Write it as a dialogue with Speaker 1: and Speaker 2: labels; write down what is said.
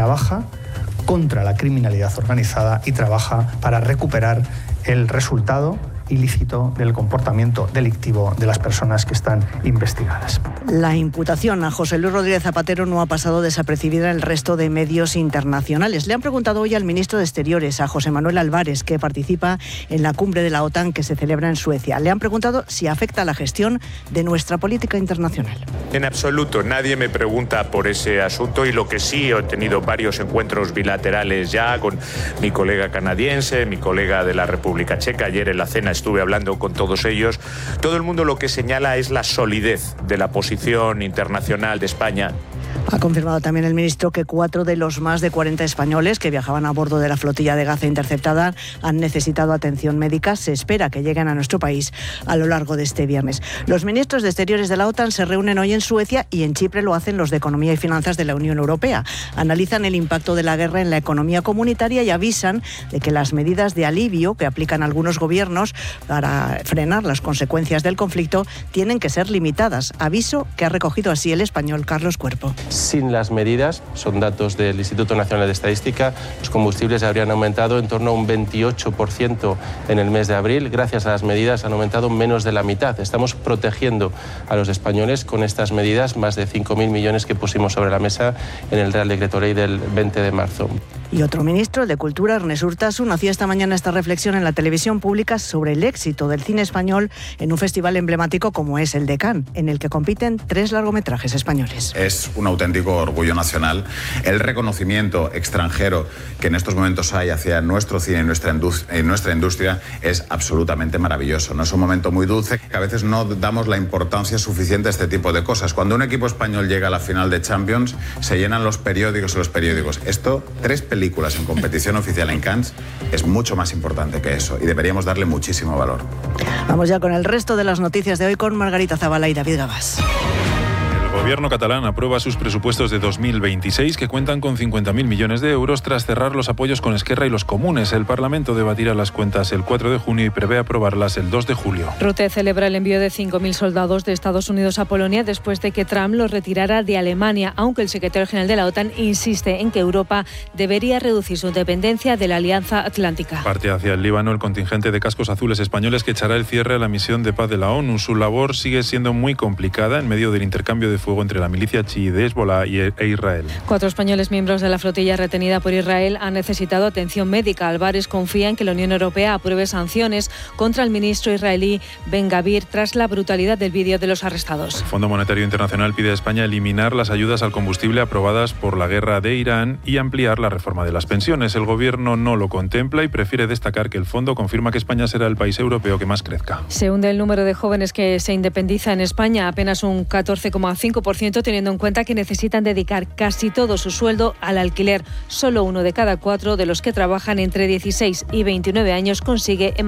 Speaker 1: trabaja contra la criminalidad organizada y trabaja para recuperar el resultado ilícito del comportamiento delictivo de las personas que están investigadas.
Speaker 2: La imputación a José Luis Rodríguez Zapatero no ha pasado desapercibida en el resto de medios internacionales. Le han preguntado hoy al ministro de Exteriores, a José Manuel Álvarez, que participa en la cumbre de la OTAN que se celebra en Suecia. Le han preguntado si afecta a la gestión de nuestra política internacional.
Speaker 3: En absoluto, nadie me pregunta por ese asunto, y lo que sí, he tenido varios encuentros bilaterales ya con mi colega canadiense, mi colega de la República Checa. Ayer en la cena estuve hablando con todos ellos. Todo el mundo lo que señala es la solidez de la posición internacional de España.
Speaker 2: Ha confirmado también el ministro que 4 de los más de 40 españoles que viajaban a bordo de la flotilla de Gaza interceptada han necesitado atención médica. Se espera que lleguen a nuestro país a lo largo de este viernes. Los ministros de Exteriores de la OTAN se reúnen hoy en Suecia, y en Chipre lo hacen los de Economía y Finanzas de la Unión Europea. Analizan el impacto de la guerra en la economía comunitaria y avisan de que las medidas de alivio que aplican algunos gobiernos para frenar las consecuencias del conflicto tienen que ser limitadas. Aviso que ha recogido así el español Carlos Cuerpo.
Speaker 4: Sin las medidas, son datos del Instituto Nacional de Estadística, los combustibles habrían aumentado en torno a un 28% en el mes de abril. Gracias a las medidas han aumentado menos de la mitad. Estamos protegiendo a los españoles con estas medidas, más de 5.000 millones que pusimos sobre la mesa en el Real Decreto Ley del 20 de marzo.
Speaker 2: Y otro ministro, el de Cultura, Ernest Urtasun, hacía esta mañana esta reflexión en la televisión pública sobre el éxito del cine español en un festival emblemático como es el de Cannes, en el que compiten 3 largometrajes españoles.
Speaker 5: Es un auténtico orgullo nacional el reconocimiento extranjero que en estos momentos hay hacia nuestro cine y nuestra industria. Es absolutamente maravilloso, ¿no? Es un momento muy dulce, que a veces no damos la importancia suficiente a este tipo de cosas. Cuando un equipo español llega a la final de Champions, se llenan los periódicos. Esto, 3 películas en competición oficial en Cannes, es mucho más importante que eso, y deberíamos darle muchísimo valor.
Speaker 2: Vamos ya con el resto de las noticias de hoy con Margarita Zavala y David Gabás.
Speaker 6: El gobierno catalán aprueba sus presupuestos de 2026, que cuentan con 50.000 millones de euros tras cerrar los apoyos con Esquerra y los comunes. El Parlamento debatirá las cuentas el 4 de junio y prevé aprobarlas el 2 de julio.
Speaker 7: Rute celebra el envío de 5.000 soldados de Estados Unidos a Polonia después de que Trump los retirara de Alemania, aunque el secretario general de la OTAN insiste en que Europa debería reducir su dependencia de la Alianza Atlántica.
Speaker 6: Parte hacia el Líbano el contingente de cascos azules españoles, que echará el cierre a la misión de paz de la ONU. Su labor sigue siendo muy complicada en medio del intercambio de fuego entre la milicia chií de Hezbollah e Israel.
Speaker 7: 4 españoles miembros de la flotilla retenida por Israel han necesitado atención médica. Álvarez confía en que la Unión Europea apruebe sanciones contra el ministro israelí Ben Gavir tras la brutalidad del vídeo de los arrestados.
Speaker 6: El Fondo Monetario Internacional pide a España eliminar las ayudas al combustible aprobadas por la guerra de Irán y ampliar la reforma de las pensiones. El gobierno no lo contempla y prefiere destacar que el fondo confirma que España será el país europeo que más crezca.
Speaker 7: Se hunde el número de jóvenes que se independiza en España, apenas un 14,5%, teniendo en cuenta que necesitan dedicar casi todo su sueldo al alquiler. Solo 1 de cada 4 de los que trabajan entre 16 y 29 años consigue